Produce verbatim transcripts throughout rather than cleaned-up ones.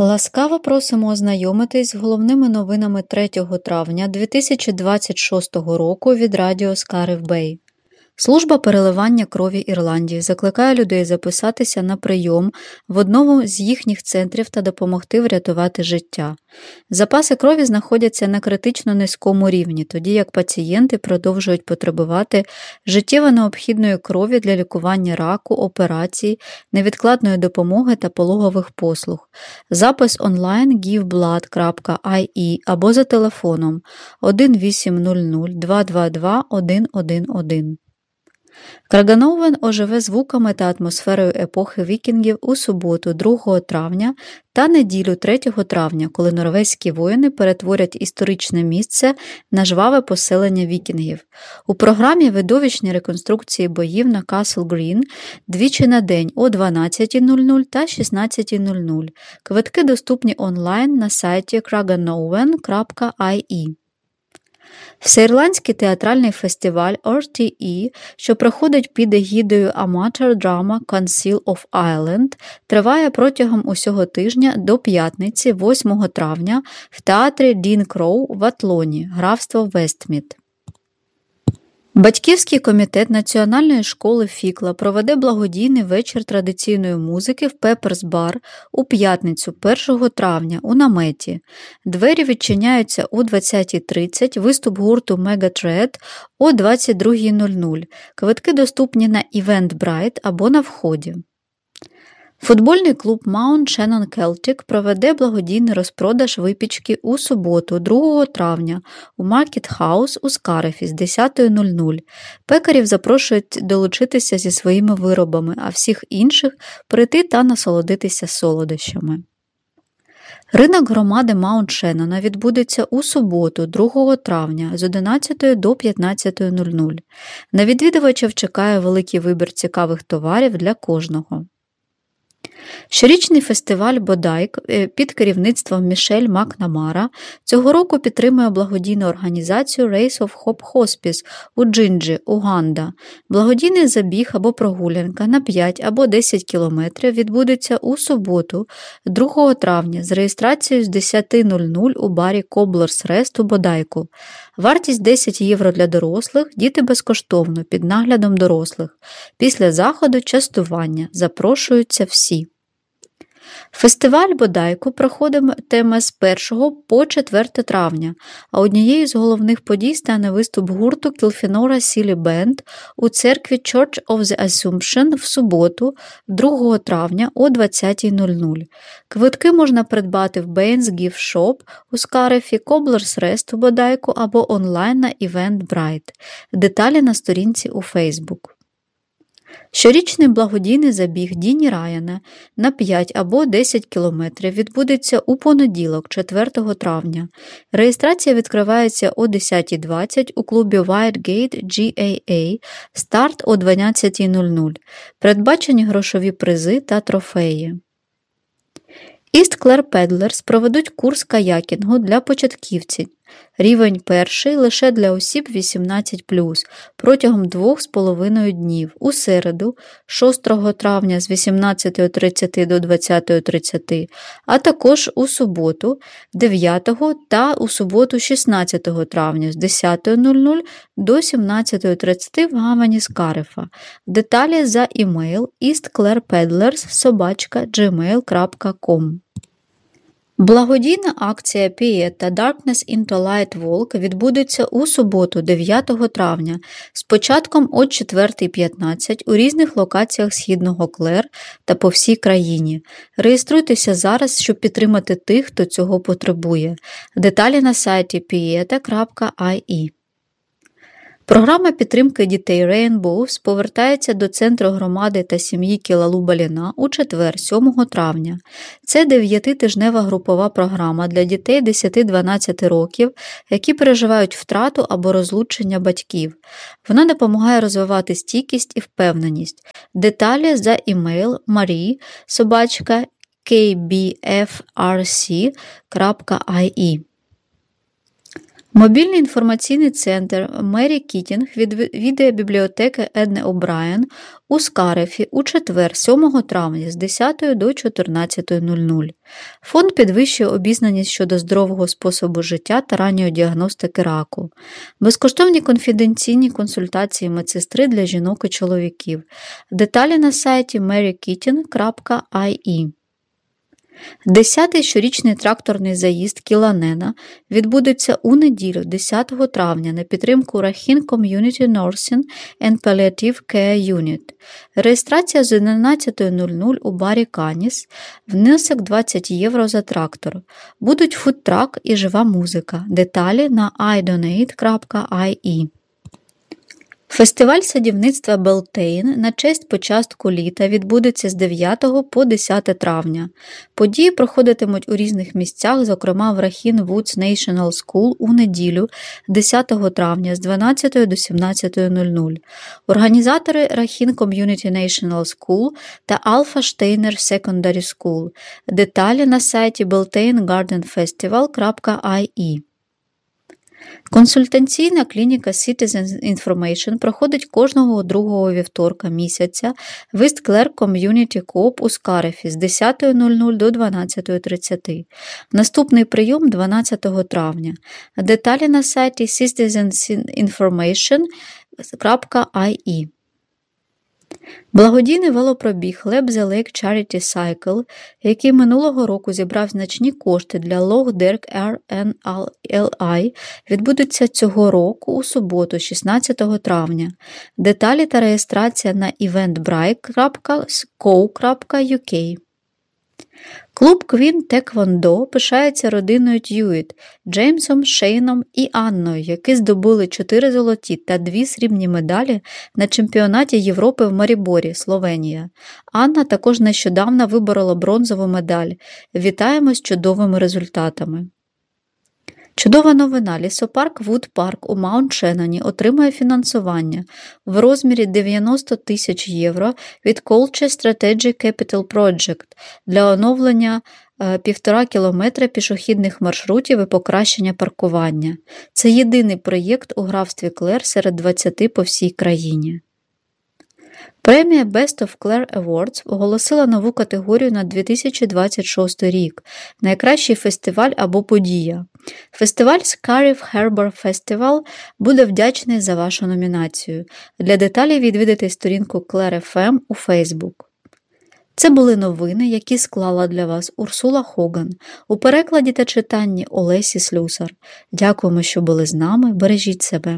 Ласкаво просимо ознайомитись з головними новинами третього травня дві тисячі двадцять шостого року від радіо Скарів Бей. Служба переливання крові Ірландії закликає людей записатися на прийом в одному з їхніх центрів та допомогти врятувати життя. Запаси крові знаходяться на критично низькому рівні, тоді як пацієнти продовжують потребувати життєво необхідної крові для лікування раку, операцій, невідкладної допомоги та пологових послуг. Запис онлайн гів блад крапка ай і або за телефоном один вісім нуль нуль два два два один один один. Крагановен оживе звуками та атмосферою епохи вікінгів у суботу, другого травня та неділю, третього травня, коли норвезькі воїни перетворять історичне місце на жваве поселення вікінгів. У програмі видовищні реконструкції боїв на Касл Грін двічі на день о дванадцятій нуль нуль та шістнадцятій нуль нуль. Квитки доступні онлайн на сайті крагановен крапка ай і. Всеірландський театральний фестиваль ар ті і, що проходить під егідою Amateur Drama Council of Ireland, триває протягом усього тижня до п'ятниці, восьмого травня, в театрі Дін Кроу в Атлоні, графство Вестмід. Батьківський комітет Національної школи Фікла проведе благодійний вечір традиційної музики в Пепперс Бар у п'ятницю, першого травня, у наметі. Двері відчиняються о двадцятій тридцять, виступ гурту Megadeth о двадцять другій нуль нуль. Квитки доступні на Eventbrite або на вході. Футбольний клуб Mount Shannon Celtic проведе благодійний розпродаж випічки у суботу, другого травня, у Market House у Скарефі з десятої нуль нуль. Пекарів запрошують долучитися зі своїми виробами, а всіх інших прийти та насолодитися солодощами. Ринок громади Маунт Шеннона відбудеться у суботу, другого травня, з одинадцятої до п'ятнадцятої нуль нуль. На відвідувачів чекає великий вибір цікавих товарів для кожного. Щорічний фестиваль Бодайк під керівництвом Мішель Макнамара цього року підтримує благодійну організацію Race of Hope Hospice у Джинджі, Уганда. Благодійний забіг або прогулянка на п'ять або десять кілометрів відбудеться у суботу, другого травня, з реєстрацією з десяти нуль нуль у барі Cobbler's Rest у Бодайку. Вартість десять євро для дорослих, діти безкоштовно, під наглядом дорослих. Після заходу частування. Запрошуються всі. Фестиваль Бодайку проходитиме з першого по четверте травня, а однією з головних подій стане виступ гурту Кілфінора Сілі Бенд у церкві Church of the Assumption в суботу, другого травня о двадцятій нуль нуль. Квитки можна придбати в Baines Gift Shop у Скарефі, Cobbler's Rest у Бодайку або онлайн на Eventbrite. Деталі на сторінці у Facebook. Щорічний благодійний забіг Діні Райана на п'ять або десять кілометрів відбудеться у понеділок, четвертого травня. Реєстрація відкривається о десятій двадцять у клубі Whitegate джі ей ей, старт о дванадцятій нуль нуль. Передбачені грошові призи та трофеї. East Clare Paddlers проведуть курс каякінгу для початківців. Рівень перший лише для осіб вісімнадцять плюс, протягом двох з половиною днів, у середу, шостого травня з вісімнадцятої тридцять до двадцятої тридцять, а також у суботу, дев'ятого та у суботу, шістнадцятого травня з десятої нуль нуль до сімнадцятої тридцять в гавані Скарефа. Деталі за імейл eastclarepaddlers собачка джимейл крапка ком. Благодійна акція Pieta Darkness into Light Walk відбудеться у суботу, дев'ятого травня, з початком о четвертій п'ятнадцять у різних локаціях Східного Клер та по всій країні. Реєструйтеся зараз, щоб підтримати тих, хто цього потребує. Деталі на сайті пієта крапка ай і. Програма підтримки дітей Rainbows повертається до Центру громади та сім'ї Кілалу-Баліна у четвер, сьомого травня. Це дев'ятитижнева групова програма для дітей десять-дванадцять років, які переживають втрату або розлучення батьків. Вона допомагає розвивати стійкість і впевненість. Деталі за імейл marie собачка кей бі еф ар сі крапка ай і. Мобільний інформаційний центр Мері Кітінг від відеобібліотеки Едни О'Брайен у Скарефі у четвер, сьомого травня з десятої до чотирнадцятої нуль нуль. Фонд підвищує обізнаність щодо здорового способу життя та ранньої діагностики раку. Безкоштовні конфіденційні консультації медсестри для жінок і чоловіків. Деталі на сайті мері кітінг крапка ай і. Десятий щорічний тракторний заїзд Кіланена відбудеться у неділю, десятого травня, на підтримку Рахін Community Nursing and Palliative Care Unit. Реєстрація з одинадцятої нуль нуль у барі Каніс, внесок двадцять євро за трактор. Будуть фудтрак і жива музика. Деталі на ай донейт крапка ай і. Фестиваль садівництва Белтейн на честь початку літа відбудеться з дев'ятого по десяте травня. Події проходитимуть у різних місцях, зокрема в Рахін Вудс National School у неділю, десятого травня з дванадцятої до сімнадцятої нуль нуль. Організатори Рахін Community National School та Alpha Steiner Secondary School. Деталі на сайті белтейн гарден фестивал крапка ай і. Консультаційна клініка Citizen Information проходить кожного другого вівторка місяця в East Clare Community Co-op у Скарефі з десятої нуль нуль до дванадцятої тридцять. Наступний прийом дванадцятого травня. Деталі на сайті citizen information крапка ай і. Благодійний велопробіг Lap the Lake Charity Cycle, який минулого року зібрав значні кошти для Loch Derg ар ен ел ай, відбудеться цього року у суботу, шістнадцятого травня. Деталі та реєстрація на eventbrite крапка co крапка ю кей. Клуб Квін Теквондо пишається родиною Т'юїт, Джеймсом, Шейном і Анною, які здобули чотири золоті та дві срібні медалі на чемпіонаті Європи в Маріборі, Словенія. Анна також нещодавно виборола бронзову медаль. Вітаємо з чудовими результатами. Чудова новина. Лісопарк Вуд Парк у Маунт-Шеноні отримує фінансування в розмірі дев'яносто тисяч євро від Culture Strategic Capital Project для оновлення е, півтора кілометра пішохідних маршрутів і покращення паркування. Це єдиний проєкт у графстві Клер серед двадцяти по всій країні. Премія Best of Clare Awards оголосила нову категорію на дві тисячі двадцять шостий рік – найкращий фестиваль або подія. Фестиваль Scariff Harbour Festival буде вдячний за вашу номінацію. Для деталей відвідайте сторінку Clare еф ем у Facebook. Це були новини, які склала для вас Урсула Хоган у перекладі та читанні Олесі Слюсар. Дякуємо, що були з нами. Бережіть себе.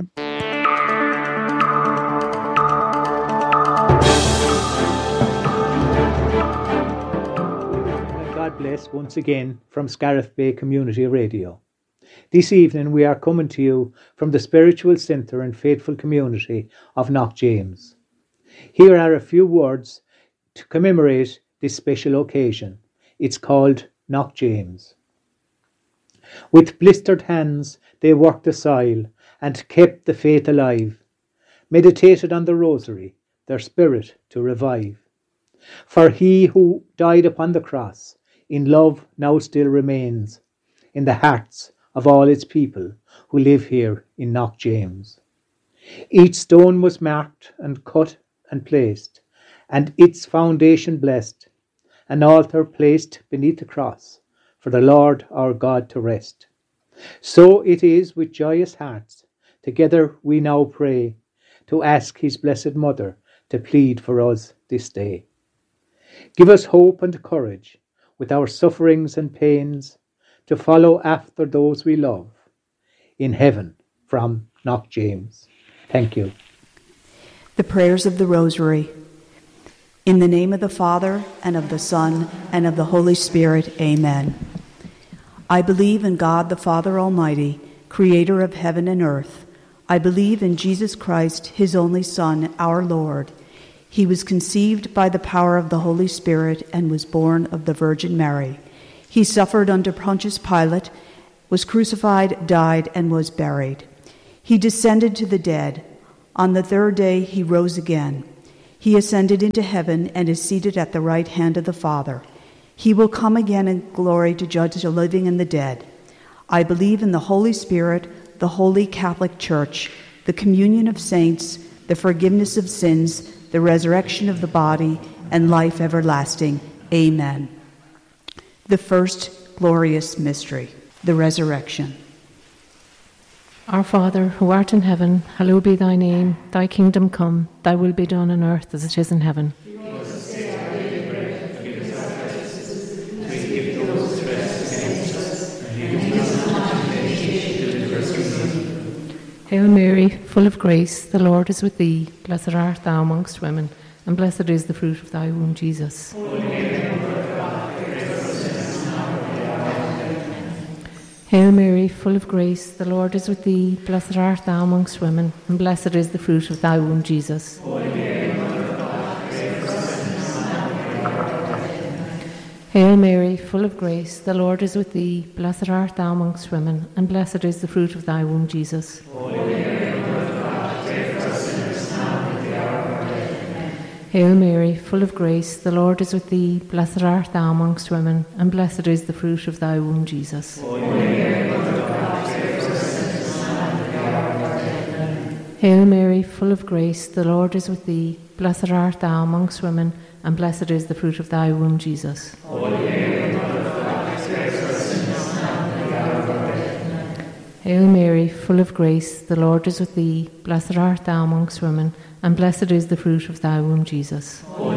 God bless once again from Scariff Bay Community Radio. This evening we are coming to you from the spiritual centre and faithful community of Knock James. Here are a few words to commemorate this special occasion. It's called Knock James. With blistered hands they worked the soil and kept the faith alive, meditated on the rosary, their spirit to revive. For he who died upon the cross in love now still remains in the hearts of all its people who live here in Knock James. Each stone was marked and cut and placed, and its foundation blessed, an altar placed beneath the cross for the Lord our God to rest. So it is with joyous hearts, together we now pray, to ask his blessed mother to plead for us this day. Give us hope and courage with our sufferings and pains to follow after those we love in heaven from Knock James. Thank you. The prayers of the Rosary. In the name of the Father, and of the Son, and of the Holy Spirit, amen. I believe in God the Father Almighty, creator of heaven and earth. I believe in Jesus Christ, his only Son, our Lord. He was conceived by the power of the Holy Spirit and was born of the Virgin Mary. He suffered under Pontius Pilate, was crucified, died, and was buried. He descended to the dead. On the third day he rose again. He ascended into heaven and is seated at the right hand of the Father. He will come again in glory to judge the living and the dead. I believe in the Holy Spirit, the Holy Catholic Church, the communion of saints, the forgiveness of sins, the resurrection of the body, and life everlasting. Amen. The first glorious mystery, the resurrection. Our Father, who art in heaven, hallowed be thy name. Thy kingdom come, thy will be done on earth as it is in heaven. Hail Mary, full of grace, the Lord is with thee. Blessed art thou amongst women, and blessed is the fruit of thy womb, Jesus. Hail Mary, full of grace, the Lord is with thee. Blessed art thou amongst women, and blessed is the fruit of thy womb, Jesus. Hail Mary, full of grace, the Lord is with thee. Blessed art thou amongst women, and blessed is the fruit of thy womb, Jesus. Hail Mary, full of grace, the Lord is with thee. Blessed art thou amongst women, and blessed is the fruit of thy womb, Jesus. Hail Mary, full of grace, the Lord is with thee. Blessed art thou amongst women, and blessed is the fruit of thy womb, Jesus. Hail Mary, full of grace, the Lord is with thee. Blessed art thou amongst women, and blessed is the fruit of thy womb, Jesus.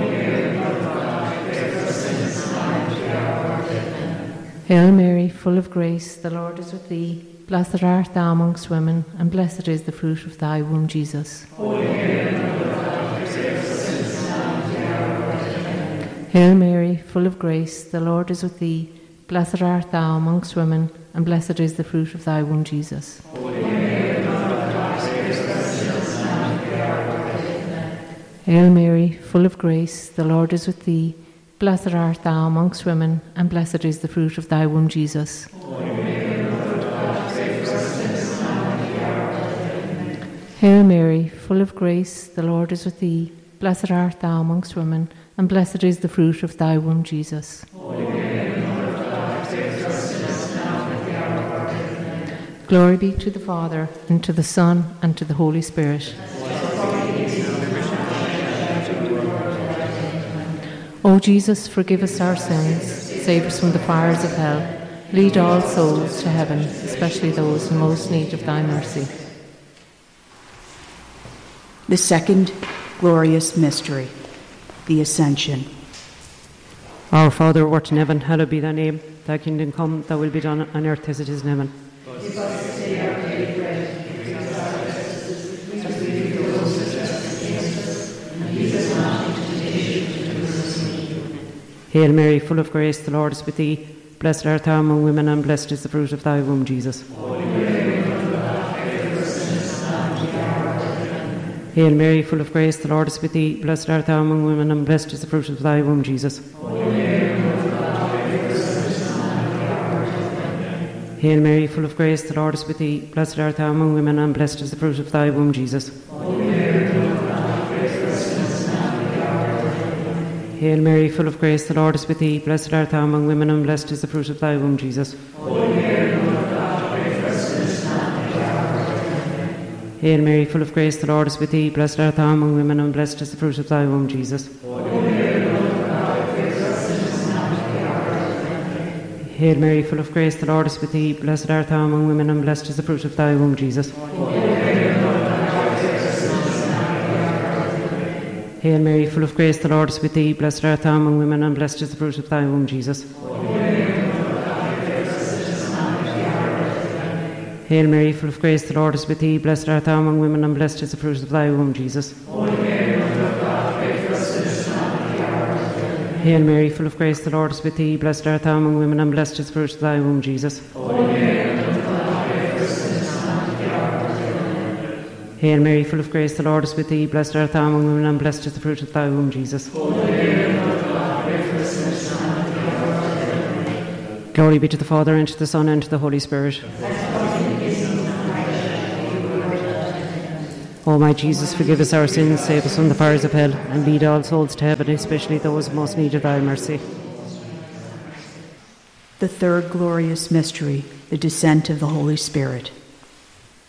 Hail Mary, full of grace, the Lord is with thee. Blessed art thou amongst women, and blessed is the fruit of thy womb, Jesus. Hail Mary, full of grace, the Lord is with thee. Blessed art thou amongst women, and blessed is the fruit of thy womb, Jesus. Hail Mary, full of grace, the Lord is with thee. Blessed art thou amongst women, and blessed is the fruit of thy womb, Jesus. Hail Mary, full of grace, the Lord is with thee. Blessed art thou amongst women, and blessed is the fruit of thy womb, Jesus. Glory be to the Father, and to the Son, and to the Holy Spirit. O Jesus, forgive us our sins, save us from the fires of hell, lead all souls to heaven, especially those in most need of thy mercy. The second glorious mystery, the Ascension. Our Father, who art in heaven, hallowed be thy name. Thy kingdom come, thy will be done on earth as it is in heaven. Give us this day our daily bread, and forgive us our trespasses, as we forgive those who trespass against us. And lead us not into temptation, but deliver us from evil. Hail Mary, full of grace, the Lord is with thee. Blessed art thou among women, and blessed is the fruit of thy womb, Jesus. Hail Mary, full of grace, the Lord is with thee. Blessed art thou among women, and blessed is the fruit of thy womb, Jesus. Hail Mary, full of grace, the Lord is with thee. Blessed art thou among women, and blessed is the fruit of thy womb, Jesus. Hail Mary, full of grace, the Lord is with thee. Blessed art thou among women, and blessed is the fruit of thy womb, Jesus. Hail Mary, full of grace, the Lord is with thee. Blessed art thou among women, and blessed is the fruit of thy womb, Jesus. Hail Mary, full of grace, the Lord is with thee. Blessed art thou among women, and blessed is the fruit of thy womb, Jesus. Hail Mary, full of grace, the Lord is with thee. Blessed art thou among women, and blessed is the fruit of thy womb, Jesus. Hail Mary, full of grace, the Lord is with thee. Blessed art thou among women, and blessed is the fruit of thy womb, Jesus. Hail Mary, full of grace, the Lord is with thee. Blessed art thou among women, and blessed is the fruit of thy womb, Jesus. Hail Mary, full of grace, the Lord is with thee. Blessed art thou among women, and blessed is the fruit of thy womb, Jesus. Glory be to the Father, and to the Son, and to the Holy Spirit. O my Jesus, forgive us our sins, save us from the fires of hell, and lead all souls to heaven, especially those most need of thy mercy. The third glorious mystery, the descent of the Holy Spirit.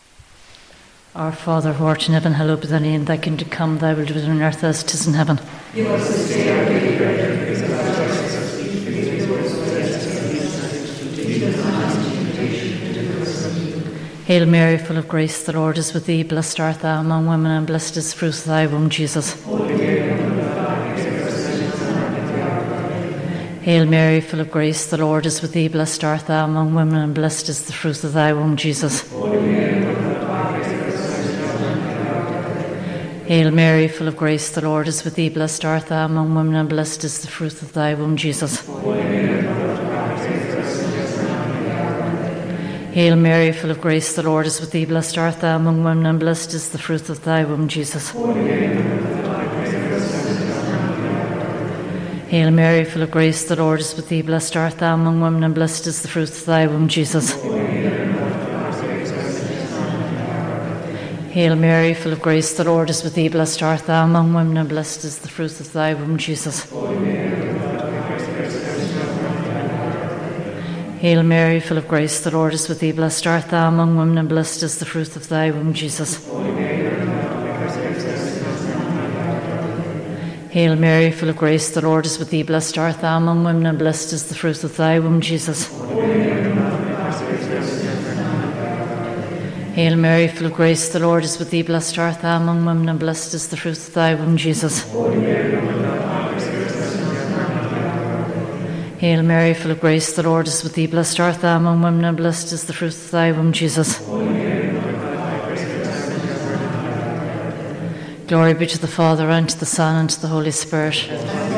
Our Father who art in heaven, hallowed be thy name. Thy kingdom come, thy will be done on earth as it is in heaven. Give us this day our daily bread, and forgive us our trespasses, as we also forgive those who lead us not into temptation, but deliver us from evil. Hail Mary, full of grace, the Lord is with thee. Blessed art thou among women, and blessed is the fruit of thy womb, Jesus. Holy Mary, Mother of God, pray for us sinners, now and at the hour of our death. Hail Mary, full of grace, the Lord is with thee. Blessed art thou among women, and blessed is the fruit of thy womb, Jesus. Holy Mary, Mother of God, pray for us sinners, now and at the hour of our death. Hail Mary, full of grace, the Lord is with thee. Blessed art thou among women, and blessed is the fruit of thy womb, Jesus. Holy Mary, Mother of God, pray for us sinners, now and at the hour of our death. Hail Mary, full of grace, the Lord is with thee. Blessed art thou among women, and blessed is the fruit of thy womb, Jesus. Holy Mary, Mother of God, pray for us sinners, now and at the hour of our death. Hail Mary, full of grace, the Lord is with thee. Blessed art thou among women, and blessed is the fruit of thy womb, Jesus. Hail Mary, full of grace, the Lord is with thee. Blessed art thou among women, and blessed is the fruit of thy womb, Jesus. Hail Mary, full of grace, the Lord is with thee. Blessed art thou among women, and blessed is the fruit of thy womb, Jesus. Hail Mary, full of grace, the Lord is with thee. Blessed art thou among women, and blessed is the fruit of thy womb, Jesus. Hail Mary, full of grace, the Lord is with thee. Blessed art thou among women, and blessed is the fruit of thy womb, Jesus. Hail Mary, full of grace, the Lord is with thee. Blessed art thou among women, and blessed is the fruit of thy womb, Jesus. Glory be to the Father, and to the Son, and to the Holy Spirit.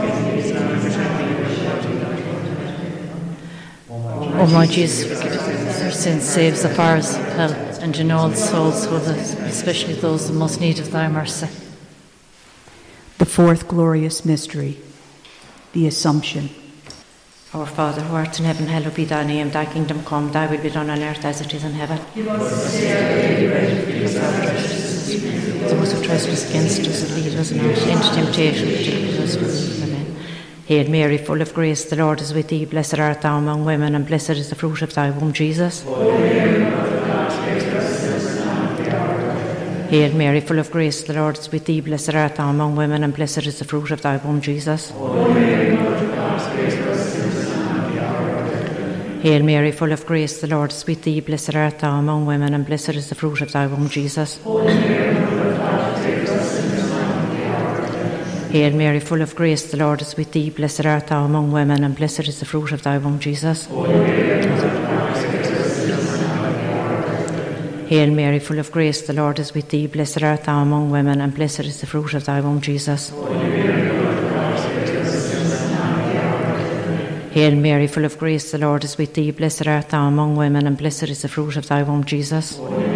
O my Jesus, forgive us our sins, save us the fires of hell, and in all the souls, especially those in most need of thy mercy. The fourth glorious mystery, the Assumption. Our Father, who art in heaven, hallowed be thy name. Thy kingdom come, thy will be done on earth as it is in heaven. Give us this day our daily bread, and forgive us our trespasses, those who trespass against us, and lead us not into temptation, but deliver us from evil. Amen. Hail Mary, full of grace, the Lord is with thee. Blessed art thou among women, and blessed is the fruit of thy womb, Jesus. Holy Mary, Mother of God, pray for us sinners, now and at the hour of our death. Hail Mary, full of grace, the Lord is with thee. Blessed art thou among women, and blessed is the fruit of thy womb, Jesus. Holy Mary, Mother of God, pray for us sinners, now and at the hour of our death. Hail Mary, full of grace, the Lord is with thee. Blessed art thou among women, and blessed is the fruit of thy womb, Jesus. Holy Mary, Mother of God, pray for us sinners, now and at the hour of our death. Hail Mary, full of grace, the Lord is with thee. Blessed art thou among women, and blessed is the fruit of thy womb, Jesus. Holy Mary, Mother of God, pray for us sinners, now and at the hour of our death. Hail Mary, full of grace, the Lord is with thee. Blessed art thou among women, and blessed is the fruit of thy womb, Jesus. Hail Mary, full of grace, the Lord is with thee. Blessed art thou among women, and blessed is the fruit of thy womb, Jesus.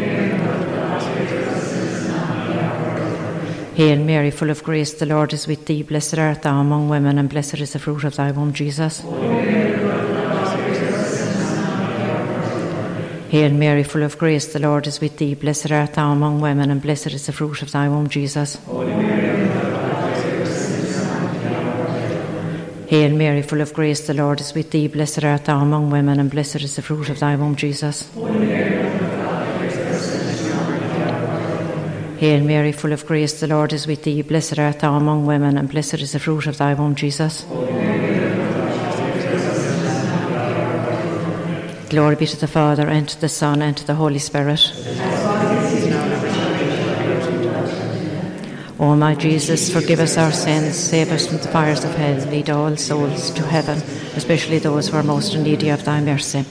Hail Mary, full of grace, the Lord is with thee. Blessed art thou among women, and blessed is the fruit of thy womb, Jesus. Hail Mary, full of grace, the Lord is with thee. Blessed art thou among women, and blessed is the fruit of thy womb, Jesus. Hail Mary, full of grace, the Lord is with thee. Blessed art thou among women, and blessed is the fruit of thy womb, Jesus. Hail Mary, full of grace, the Lord is with thee. Blessed art thou among women, and blessed is the fruit of thy womb, Jesus. Glory be to the Father, and to the Son, and to the Holy Spirit. O my Jesus, forgive us our sins, save us from the fires of hell, lead all souls to heaven, especially those who are most in need of thy mercy.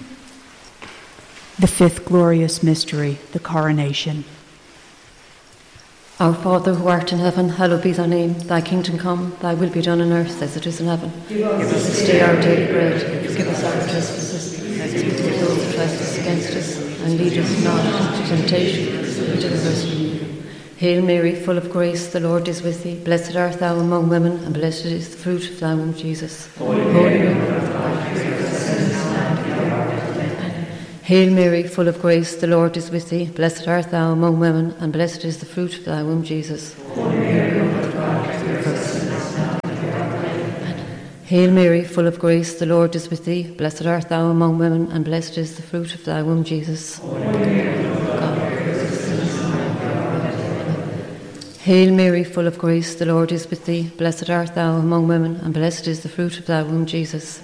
The fifth glorious mystery, the Coronation. Our Father, who art in heaven, hallowed be thy name. Thy kingdom come, thy will be done on earth as it is in heaven. Give us this day our daily bread, and forgive us our trespasses, as we forgive those who trespass against us, and lead us not into temptation, but deliver us from evil. Hail Mary, full of grace, the Lord is with thee. Blessed art thou among women, and blessed is the fruit of thy womb, Jesus. Holy Mary, Mother of God, pray for us sinners, now and at the hour of our death. Hail Mary, full of grace, the Lord is with thee. Blessed art thou among women, and blessed is the fruit of thy womb, Jesus. Holy Mary, Mother of God, pray for us sinners, now and at the hour of our death. Hail Mary, full of grace, the Lord is with thee. Blessed art thou among women, and blessed is the fruit of thy womb, Jesus. Holy Mary, Mother of God, pray for us sinners, now and at the hour of our death. Hail Mary, full of grace, the Lord is with thee. Blessed art thou among women, and blessed is the fruit of thy womb, Jesus.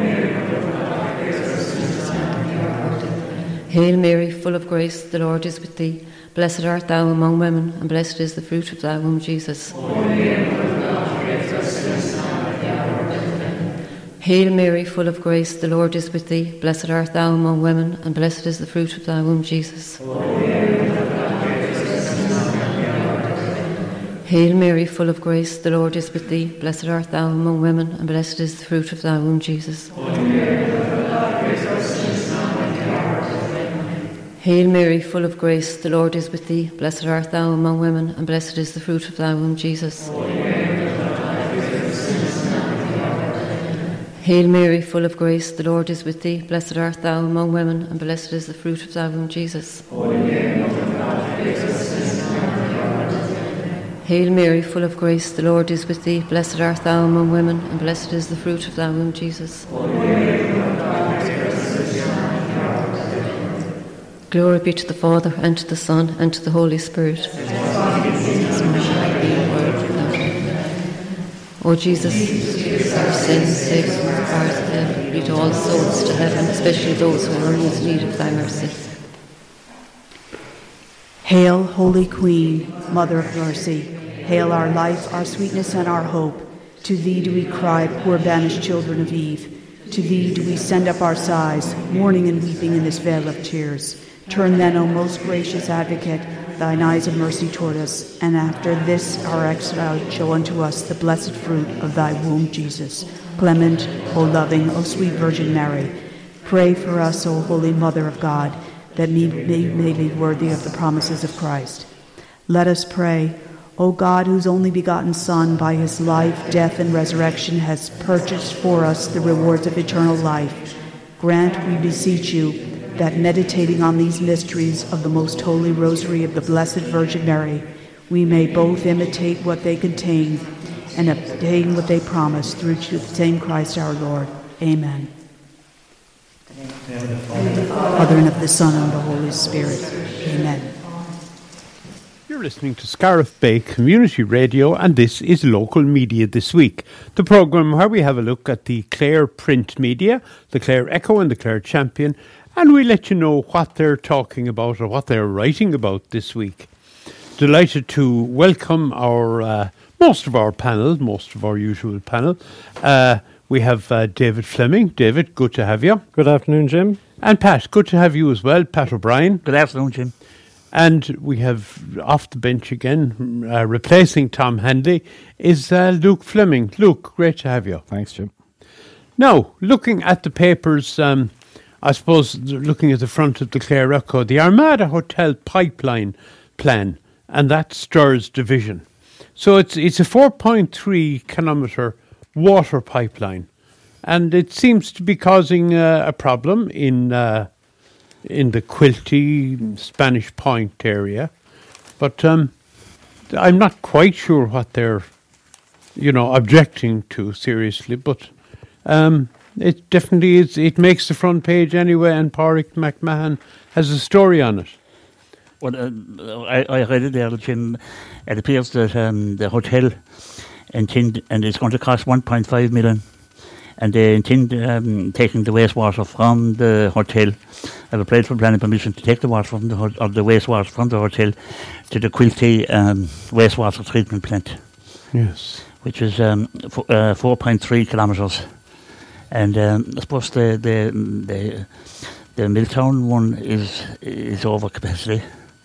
Hail Mary, full of grace, the Lord is with thee. Blessed art thou among women, and blessed is the fruit of thy womb, Jesus. Hail Mary, full of grace, the Lord is with thee. Blessed art thou among women, and blessed is the fruit of thy womb, Jesus. Hail Mary, full of grace, the Lord is with thee. Blessed art thou among women, and blessed is the fruit of thy womb, Jesus. Hail Mary, full of grace, the Lord is with thee. Blessed art thou among women, and blessed is the fruit of thy womb, Jesus. Hail Mary, full of grace, the Lord is with thee. Blessed art thou among women, and blessed is the fruit of thy womb, Jesus. Hail Mary, full of grace, the Lord is with thee. Blessed art thou among women, and blessed is the fruit of thy womb, Jesus. Glory be to the Father, and to the Son, and to the Holy Spirit. O Jesus, forgive our sins, save us from the fires of hell, lead all souls to heaven, especially those who are in most need of thy mercy. Hail, Holy Queen, Mother of Mercy. Hail our life, our sweetness, and our hope. To thee do we cry, poor banished children of Eve. To thee do we send up our sighs, mourning and weeping in this vale of tears. Turn then, O most gracious Advocate, thine eyes of mercy toward us, and after this our exile show unto us the blessed fruit of thy womb, Jesus. Clement, O loving, O sweet Virgin Mary, pray for us, O Holy Mother of God, that we may, may be worthy of the promises of Christ. Let us pray. O God, whose only begotten Son, by his life, death, and resurrection, has purchased for us the rewards of eternal life, grant, we beseech you, that meditating on these mysteries of the most holy rosary of the Blessed Virgin Mary, we may both imitate what they contain and obtain what they promise, through the same Christ our Lord. Amen. Father, and of the Son, and of the Holy Spirit. Amen. You're listening to Scariff Bay Community Radio, and this is Local Media This Week, the programme where we have a look at the Clare print media, the Clare Echo and the Clare Champion, and we let you know what they're talking about or what they're writing about this week. Delighted to welcome our uh, most of our panel, most of our usual panel. Uh, we have uh, David Fleming. David, good to have you. Good afternoon, Jim. And Pat, good to have you as well. Pat O'Brien. Good afternoon, Jim. And we have off the bench again, uh, replacing Tom Handley, is uh, Luke Fleming. Luke, great to have you. Thanks, Jim. Now, looking at the papers, um, I suppose looking at the front of the Clare Echo, the Armada Hotel pipeline plan, and that stirs division. So it's it's a four point three kilometre water pipeline, and it seems to be causing uh, a problem in uh, in the Quilty, Spanish Point area. But um, I'm not quite sure what they're, you know, objecting to seriously, but um, it definitely is. It makes the front page anyway, and Pádraig McMahon has a story on it. Well, uh, I, I read it there, Jim. It appears that um, the hotel intend, and it's going to cost one point five million, and they intend um, taking the wastewater from the hotel. I've applied for planning permission to take the water from the ho- or the wastewater from the hotel to the Quilty um, wastewater treatment plant. Yes, which is um, f- uh, four point three kilometres. And um, I suppose the the the, the Milltown one is is over capacity,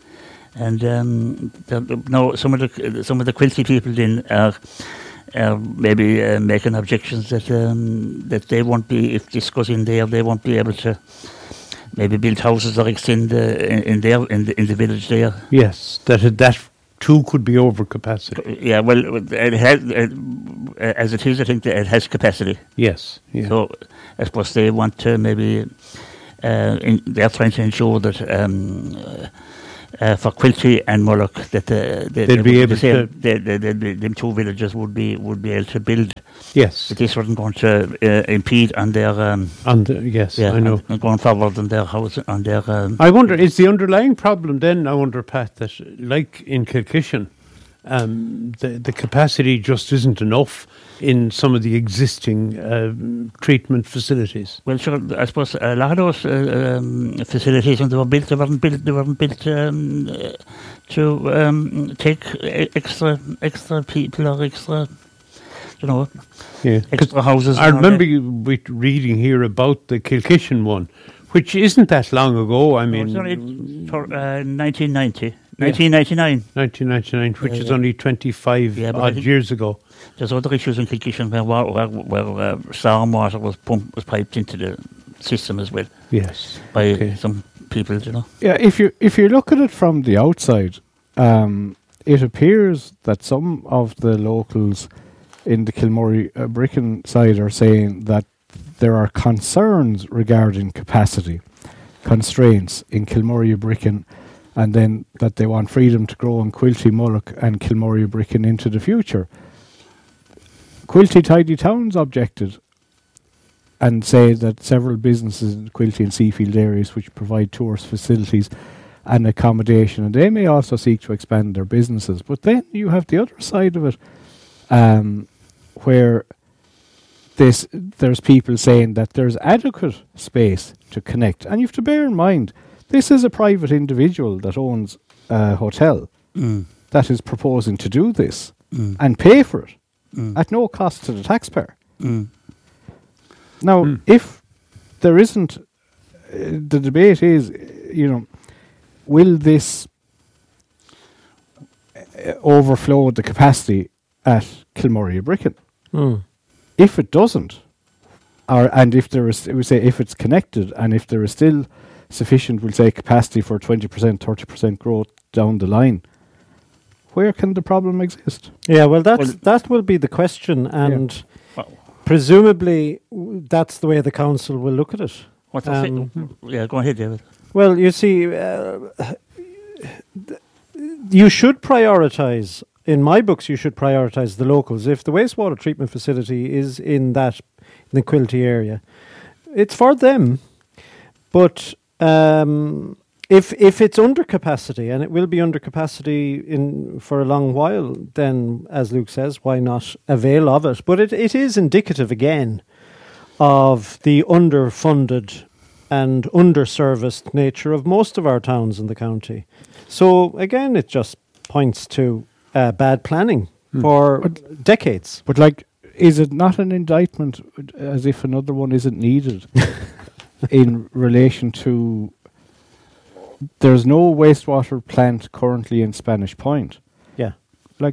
and um, the, no, some of the some of the Quilty people then are, are maybe uh, making objections that um, that they won't be, if this goes in there, they won't be able to maybe build houses or extend uh, in, in there in the, in the village there. Yes, that that too could be over capacity. Yeah, well, it has, it, as it is, I think that it has capacity. Yes. Yeah. So I suppose they want to maybe, uh, in, they're trying to ensure that um, uh, uh, for Quilty and Mullagh that the, the, they'd be able the, to, the, the, the, the, them two villages would be would be able to build. Yes. That this wasn't going to uh, impede on their. Um, on the, yes, yeah, I know. On, going forward on their house, on their. Um, I wonder, is the underlying problem then? I wonder, Pat, that like in Kilkishen, um, the, the capacity just isn't enough in some of the existing uh, treatment facilities. Well, sure, I suppose a lot of those uh, um, facilities, when they were built, they weren't built, they weren't built um, uh, to um, take extra extra people or extra, you know, yeah. extra houses. I remember you we reading here about the Kilkishen one, which isn't that long ago. I mean, no, it's only for, uh, nineteen ninety. nineteen ninety-nine. nineteen ninety-nine, which yeah, is yeah. only twenty-five yeah, odd years ago. There's other issues in Kilkishen where, where, where uh, storm water was pumped, was piped into the system as well. Yes. By okay. some people, you know. Yeah, if you if you look at it from the outside, um, it appears that some of the locals in the Kilmurry uh, Bricken side are saying that there are concerns regarding capacity constraints in Kilmurry Bricken, and then that they want freedom to grow in Quilty, Mullock and Kilmurry Bricken into the future. Quilty Tidy Towns objected and say that several businesses in Quilty and Seafield areas which provide tourist facilities and accommodation, and they may also seek to expand their businesses. But then you have the other side of it, um, where this there's people saying that there's adequate space to connect. And you have to bear in mind, this is a private individual that owns a hotel mm. that is proposing to do this mm. and pay for it mm. at no cost to the taxpayer. Mm. Now, mm. if there isn't, uh, the debate is, you know, will this uh, overflow the capacity at Kilmurry Bricken? Mm. If it doesn't, or and if there is, we say if it's connected, and if there is still sufficient, we'll say, capacity for twenty percent, thirty percent growth down the line, where can the problem exist? Yeah, well, that's well, that will be the question, and yeah. well, presumably w- that's the way the council will look at it. What's um, yeah, go ahead, David. Well, you see, uh, th- you should prioritise. In my books, you should prioritise the locals. If the wastewater treatment facility is in that in the Quilty area, it's for them. But um, if if it's under capacity, and it will be under capacity in for a long while, then, as Luke says, why not avail of it? But it, it is indicative again of the underfunded and underserviced nature of most of our towns in the county. So again, it just points to uh, bad planning hmm. for but, decades. But like, is it not an indictment as if another one isn't needed in relation to there's no wastewater plant currently in Spanish Point? Yeah. Like,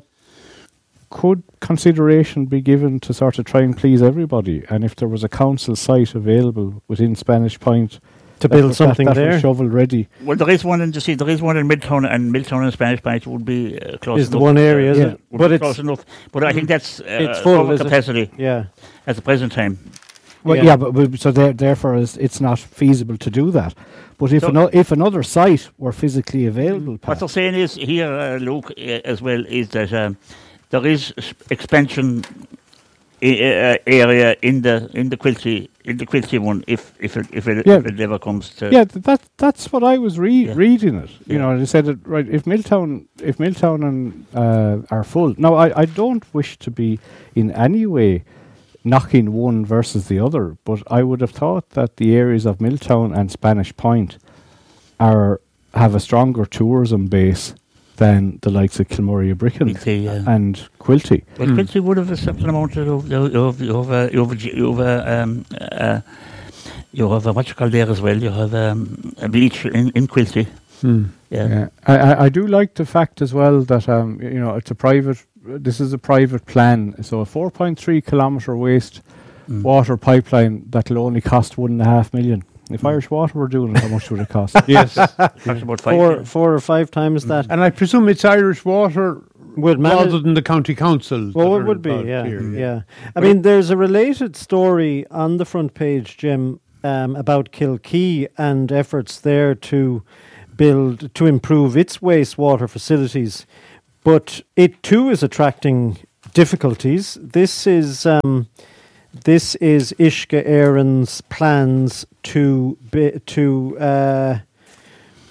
could consideration be given to sort of try and please everybody? And if there was a council site available within Spanish Point to build something that, that there, shovel ready. Well, there is one in, you see, there is one in Milltown, and Milltown and Spanish Point would be uh, close is enough. the one area, is uh, it? But it's close enough. But I think that's uh, it's full of capacity. It? Yeah, at the present time. Well, yeah, yeah but, but so there, therefore, it's, it's not feasible to do that. But if so ano- if another site were physically available, what they're saying is here, uh, Luke, uh, as well, is that um, there is expansion I- uh, area in the in the Quilty in the Quilty one if if it if it, yeah. if it ever comes to yeah that that's what I was re- yeah. reading it you yeah. know, and they said it right. If Milltown if Milltown and uh, are full now, I, I don't wish to be in any way knocking one versus the other, but I would have thought that the areas of Milltown and Spanish Point are have a stronger tourism base than the likes of Kilmurry Bricken yeah. and Quilty. Well, mm. Quilty would have a certain amount of you have you have you have, you have um, uh, you have a, what you call there as well. You have um, a beach in, in Quilty. Mm. Yeah, yeah. I, I I do like the fact as well that um you know it's a private. This is a private plan, so a four point three kilometre waste mm. water pipeline that'll only cost one and a half million. If mm. Irish Water were doing it, how much would it cost? Yes, that's about five four, four or five times mm. that. And I presume it's Irish Water would rather than the county council. Well, it would be, yeah, here, yeah. yeah. I mean, there's a related story on the front page, Jim, um, about Kilkee and efforts there to build to improve its wastewater facilities, but it too is attracting difficulties. This is. Um, This is Ishka Aaron's plans to be, to uh,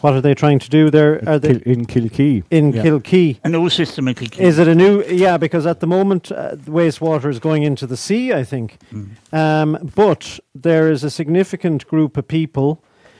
What are they trying to do there? Are they Kil- in Kilkee. In Yeah. Kilkee. A new system in Kilkee. Is it a new? Yeah, because at the moment uh, the wastewater is going into the sea, I think. Mm. Um, but there is a significant group of people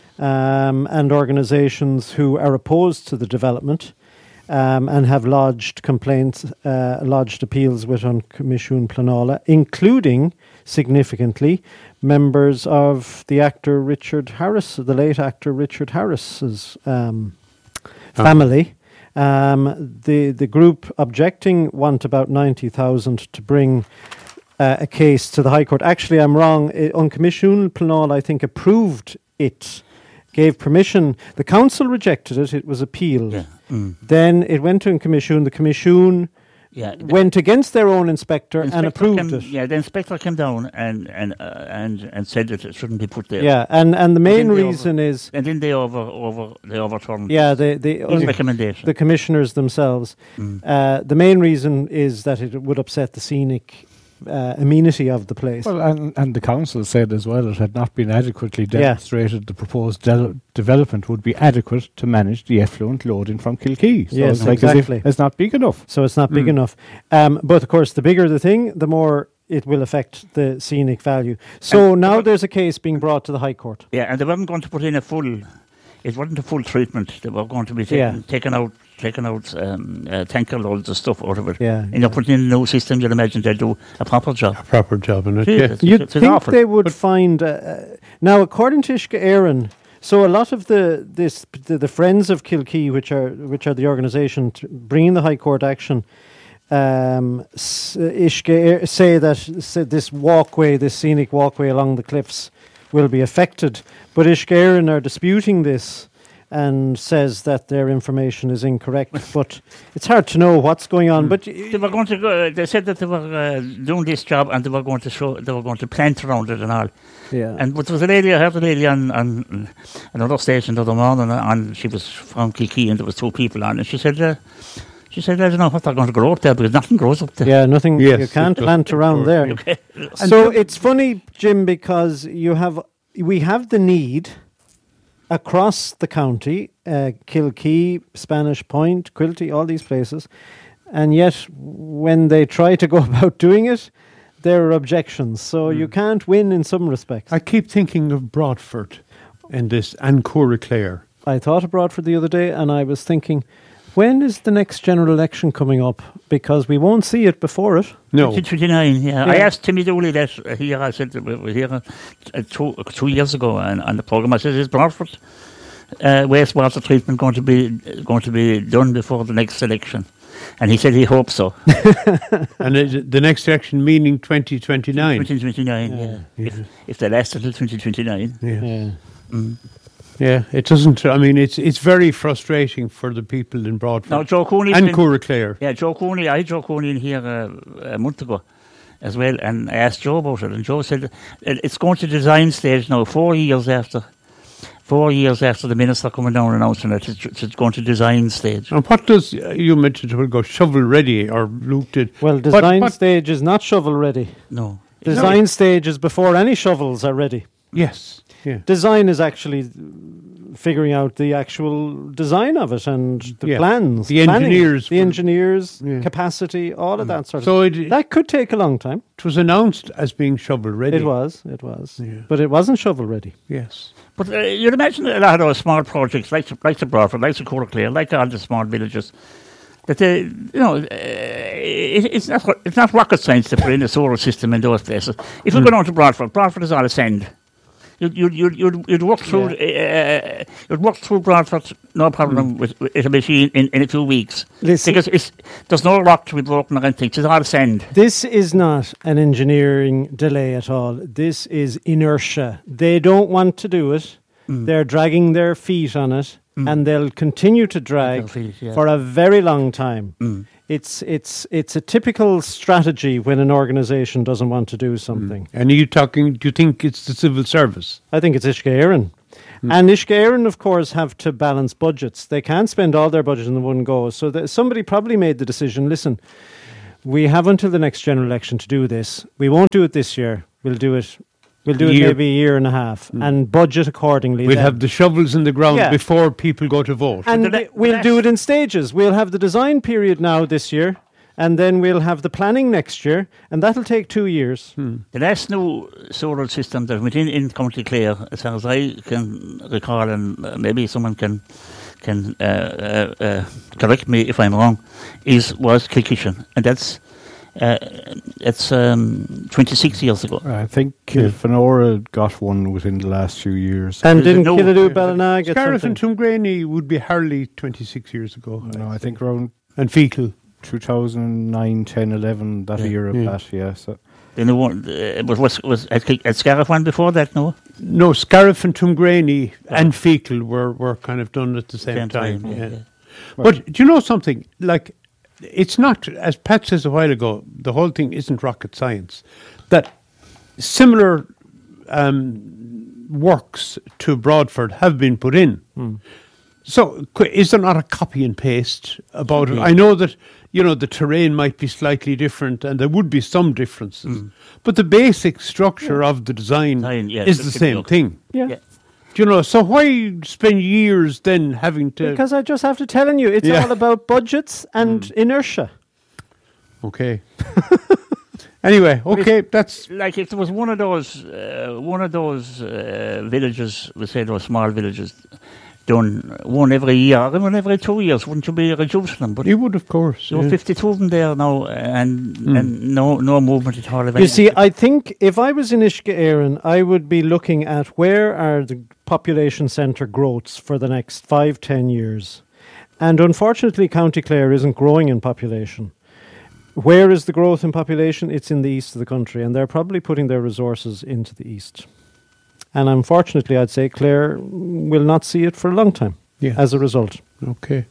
um, and organisations who are opposed to the development um, and have lodged complaints, uh, lodged appeals with An Comisiún Pleanála, including, significantly, members of the actor Richard Harris, the late actor Richard Harris's um, family. Um, the the group objecting want about ninety thousand to bring uh, a case to the High Court. Actually, I'm wrong. Uh, An Comisiún Pleanála, I think, approved it, gave permission. The council rejected it. It was appealed. Yeah. Mm. Then it went to An Comisiún. The Comisiún Yeah, the- went against their own inspector, and Inspector approved came, it. Yeah, the inspector came down and and uh, and and said that it shouldn't be put there. Yeah, and, and the main then they reason over- is... and then they over over they overturned. Yeah, the the his un- recommendation. the commissioners themselves. Mm. Uh, the main reason is that it would upset the scenic uh, amenity of the place. Well, and, and the council said as well it had not been adequately Yeah. demonstrated the proposed de- development would be adequate to manage the effluent loading from Kilkee. So Yes, it's like as if exactly. it's not big enough. So it's not big Mm. enough. Um, but of course, the bigger the thing, the more it will affect the scenic value. So And- now there's a case being brought to the High Court. Yeah, and they weren't going to put in a full. It wasn't a full treatment. They were going to be taken, Yeah. taken out, taken out um, uh, tanker loads of stuff out of it. Yeah, And you're putting in a new system. You'd imagine they'll do a proper job. A proper job in it. Yeah, Yeah. it's- You'd it's an think offer. they would find... Uh, uh, now, according to Ishka Aaron, so a lot of the this the, the Friends of Kilkee, which are which are the organisation t- bringing the High Court action, um, s- Ishka Aar- say that say this walkway, this scenic walkway along the cliffs, will be affected. But Ishka Aaron are disputing this and says that their information is incorrect. But it's hard to know what's going on. But y- They were going to go. They said that they were uh, doing this job and they were going to show. They were going to plant around it and all. yeah, And but there was a lady. I heard a lady on, on another station the other morning, and she was from Kilkee, and there was two people on, and she said. Uh, She said, I don't know what they're going to grow up there because nothing grows up there. yeah, nothing. Yes, you can't it does, plant of around course. there. Okay. So it's funny, Jim, because you have we have the need across the county, uh, Kilkee, Spanish Point, Quilty, all these places, and yet when they try to go about doing it, there are objections. So you can't win in some respects. I keep thinking of Broadford in this and Clare. I thought of Broadford the other day, and I was thinking, when is the next general election coming up? Because we won't see it before it. No. twenty twenty-nine, yeah. I Yeah. asked Timmy Dooley that uh, here. I said that we were here uh, two, uh, two years ago on, on the programme. I said, is Broadford uh, wastewater treatment going to be going to be done before the next election? And he said he hopes so. And is it the next election meaning twenty twenty-nine? twenty twenty-nine, yeah. Yeah. If, if they last until twenty twenty-nine. Yeah. Yeah. Mm. Yeah, it doesn't. I mean, it's it's very frustrating for the people in Broadford Now, Joe Cooney. and Clare. Yeah, Joe Cooney. I had Joe Cooney in here uh, a month ago as well, and I asked Joe about it, and Joe said it, it's going to design stage now, four years after. Four years after the minister coming down and announcing it, it's, it's going to design stage. And what does uh, you mentioned it will go shovel ready or Luke did? Well, What- design what- stage is not shovel ready. No. Design stage is before any shovels are ready. Yes. Yeah. Design is actually figuring out the actual design of it and the Yeah. plans, The planning, engineers the will- engineers, Yeah. capacity, all of that sort of. So it, That could take a long time. it was announced as being shovel ready. It was, it was, Yeah. but it wasn't shovel ready. Yes. But uh, you'd imagine a lot of those small projects, like like the Broadford, like the Coraclare, like all the small villages, that they, you know, uh, it, it's not it's not rocket science to put in a solar system in those places. If we Mm. go down to Broadford, Broadford is all a sand. You'd you'd you'd you'd, you'd work through uh, you'd work through Broadford, no problem with, with a machine in, in a few weeks. Listen. Because it's, there's no rock to be broken or anything. It's all sand. This is not an engineering delay at all. This is inertia. They don't want to do it. Mm. They're dragging their feet on it, Mm. and they'll continue to drag Their feet, yeah. for a very long time. Mm. It's it's it's a typical strategy when an organisation doesn't want to do something. And are you talking? Do you think it's the civil service? I think it's Ishka Éireann. And Ishka Éireann, of course, have to balance budgets. They can't spend all their budget in one go. So that somebody probably made the decision, listen, we have until the next general election to do this. We won't do it this year. We'll do it We'll do it Year- maybe a year and a half and budget accordingly. We'll then. have the shovels in the ground Yeah. before people go to vote. And we- we'll do it in stages. We'll have the design period now this year, and then we'll have the planning next year, and that'll take two years. Hmm. The last new solar system that went in in County Clare, as far as I can recall, and uh, maybe someone can can uh, uh, uh, correct me if I'm wrong, is was Kilkishen, and that's uh, it's um, twenty-six years ago. I think Kilfenora got one within the last few years. And There's didn't no- Killadoo Ballina get Scariff and something? Tumgraney would be hardly twenty-six years ago. No, I think around And Fecal. two thousand nine, ten, eleven, that Yeah. year of Yeah. that, yeah. So. Then the one uh, was was was at, Kil- at Scariff one before that, no? No, Scariff and Tumgraney and Fecal were, were kind of done at the same, Same time. time, yeah, yeah. yeah. But do you know something? Like, it's not, as Pat says a while ago, the whole thing isn't rocket science. That similar um, works to Broadford have been put in. Hmm. So, qu- is there not a copy and paste about it? Yeah. I know that, you know, the terrain might be slightly different and there would be some differences, but the basic structure of the design Design, yeah, is it the could be same okay. thing. Yeah. Yeah. Do you know, so why spend years then having to... Because I just have to telling you, it's Yeah. all about budgets and inertia. Okay. Anyway, okay, that's... Like if there was one of those, uh, one of those uh, villages, we say those small villages, done one every year, or one every two years, wouldn't you be reducing them? But You would, of course. there were yeah. fifty-two of them there now, and Mm. and no no movement at all. of You any- see, I think if I was in Ishka Éireann, I would be looking at where are the population centre growths for the next five, ten years. And unfortunately, County Clare isn't growing in population. Where is the growth in population? It's in the east of the country, and they're probably putting their resources into the east. And unfortunately, I'd say Clare will not see it for a long time Yeah. as a result. Okay.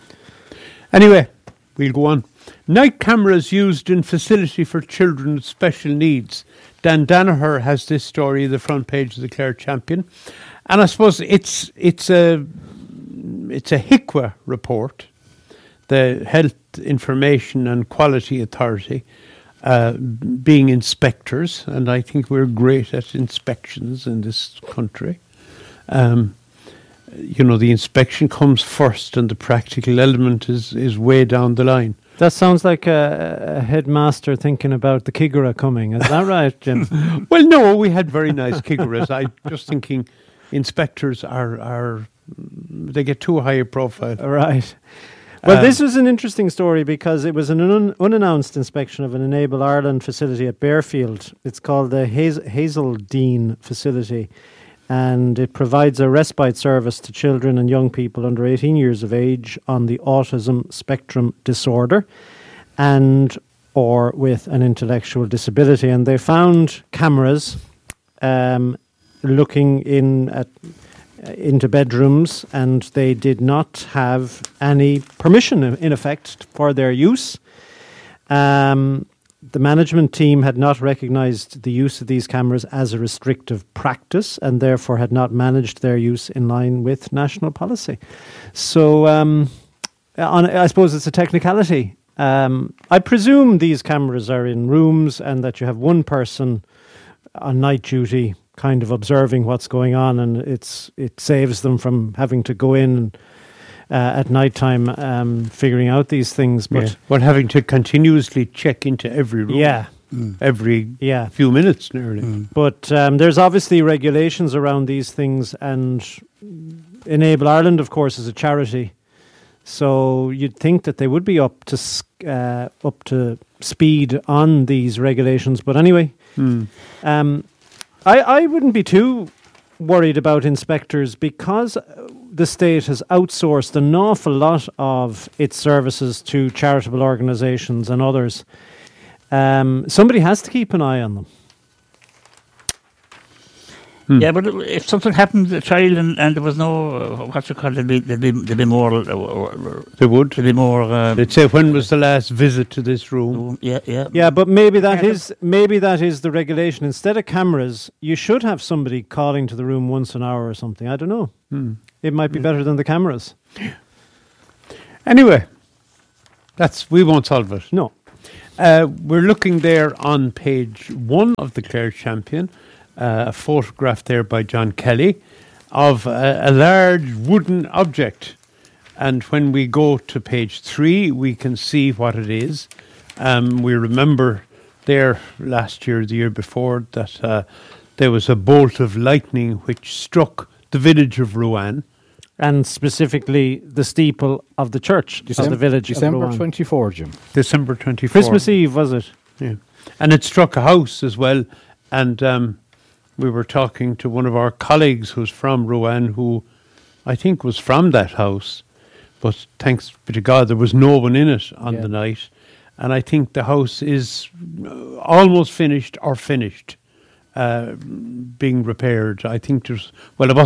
Anyway, we'll go on. Night cameras used in facility for children with special needs. Dan Danaher has this story, the front page of the Clare Champion. And I suppose it's it's a it's a H I C W A report, the Health Information and Quality Authority, uh, being inspectors, and I think we're great at inspections in this country. Um, you know, the inspection comes first and the practical element is, is way down the line. That sounds like a, a headmaster thinking about the Kigara coming. Is that right, Jim? Well, no, we had very nice Kigaras. I just thinking inspectors are, are they get too high a profile. Right. Well, Um, this was an interesting story because it was an un- unannounced inspection of an Enable Ireland facility at Bearfield. It's called the Haz- Hazeldean facility, and it provides a respite service to children and young people under eighteen years of age on the autism spectrum disorder and or with an intellectual disability. And they found cameras um, looking in at into bedrooms, and they did not have any permission, in effect, for their use. Um, the management team had not recognised the use of these cameras as a restrictive practice, and therefore had not managed their use in line with national policy. So, um, on, I suppose it's a technicality. Um, I presume these cameras are in rooms, and that you have one person on night duty kind of observing what's going on, and it's it saves them from having to go in uh, at night time um, figuring out these things. But Yeah. But having to continuously check into every room. yeah, Every yeah. few minutes nearly. But um, there's obviously regulations around these things, and Enable Ireland, of course, is a charity, so you'd think that they would be up to s- uh, up to speed on these regulations. But anyway, Mm. um, I, I wouldn't be too worried about inspectors because uh, the state has outsourced an awful lot of its services to charitable organisations and others. Um, somebody has to keep an eye on them. Yeah, but if something happened to a child and, and there was no, uh, what you call it, there'd be, there'd be, there'd be more... Uh, uh, They would. there'd be more... Um, They'd say, when was the last visit to this room? yeah, yeah. Yeah, but maybe that Yeah, is maybe that is the regulation. Instead of cameras, you should have somebody calling to the room once an hour or something. I don't know. Hmm. It might be better than the cameras. Anyway, that's we won't solve it. No. Uh, we're looking there on page one of the Clare Champion. uh, a photograph there by John Kelly of a, a large wooden object. And when we go to page three, we can see what it is. Um, we remember there last year, the year before, that uh, there was a bolt of lightning which struck the village of Rouen. And specifically the steeple of the church December, of the village December of Rouen. twenty-fourth, Jim. December twenty-fourth. Christmas Eve, was it? Yeah. And it struck a house as well. And um, we were talking to one of our colleagues who's from Rouen, who I think was from that house. But thanks be to God, there was no one in it on Yeah. the night. And I think the house is uh, almost finished or finished, uh, being repaired. I think there's, well, it wasn't